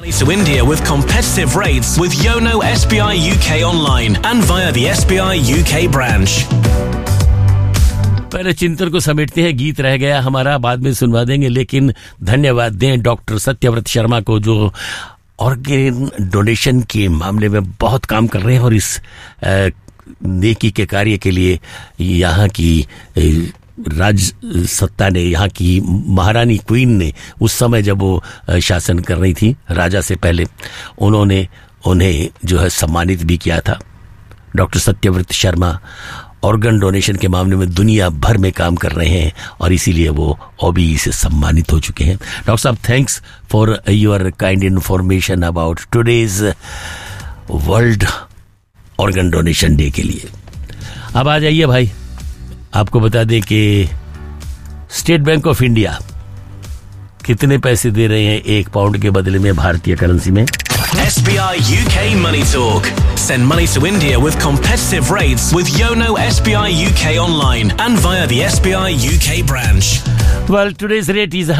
Money to India with competitive rates with Yono SBI UK online and via the SBI UK branch. पहले चिंतन को समेटते हैं, गीत रह गया हमारा, बाद में सुनवा देंगे, लेकिन धन्यवाद दें डॉक्टर सत्यव्रत शर्मा को जो ऑर्गन डोनेशन के मामले में बहुत काम कर रहे हैं और इस नेकी के कार्य के लिए यहाँ की राज सत्ता ने, यहाँ की महारानी क्वीन ने उस समय जब वो शासन कर रही थी राजा से पहले, उन्होंने उन्हें जो है सम्मानित भी किया था। Doctor Satyavrat Sharma organ donation के मामले में दुनिया भर में काम कर रहे हैं और इसीलिए वो ओबीई से सम्मानित हो चुके हैं। डॉक्टर साहब, thanks for your kind information about today's world organ donation day के लिए। अब आ जाइए भाई, आपको बता दें कि स्टेट बैंक ऑफ इंडिया कितने पैसे दे रहे हैं 1 पाउंड के बदले में भारतीय करेंसी में। SBI UK Money Talk. Send money to India with competitive rates with Yono SBI UK online and via the SBI UK branch. Well, today's rate is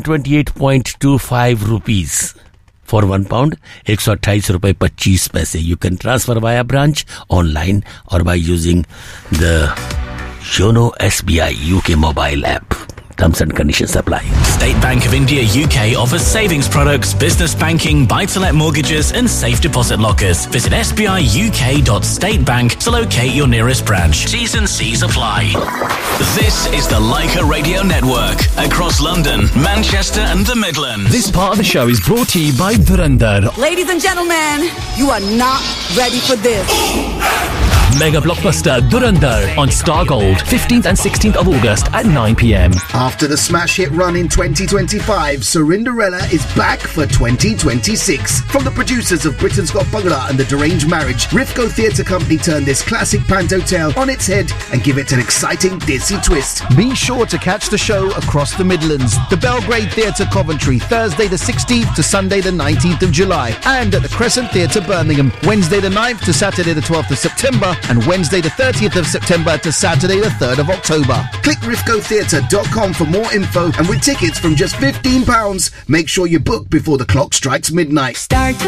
128.25 rupees for 1 pound. 128 रुपए 25 पैसे. You can transfer via branch, online or by using the Yono SBI UK mobile app. Terms and conditions apply. State Bank of India UK offers savings products, business banking, buy-to-let mortgages and safe deposit lockers. Visit sbiuk.statebank to locate your nearest branch. T's and C's apply. This is the Leica Radio Network across London, Manchester and the Midlands. This part of the show is brought to you by Dhurandhar. Ladies and gentlemen, you are not ready for this. Mega blockbuster Dhurandhar on Star Gold, 15th and 16th of August at 9 p.m. After the smash hit run in 2025, Cinderella is back for 2026. From the producers of Britain's Got Bangla and The Deranged Marriage, Rifco Theatre Company turned this classic panto tale on its head and give it an exciting Desi twist. Be sure to catch the show across the Midlands. The Belgrade Theatre Coventry, Thursday the 16th to Sunday the 19th of July. And at the Crescent Theatre Birmingham, Wednesday the 9th to Saturday the 12th of September. And Wednesday the 30th of September to Saturday the 3rd of October. Click rifcotheatre.com for more info, and with tickets from just £15, make sure you book before the clock strikes midnight. Start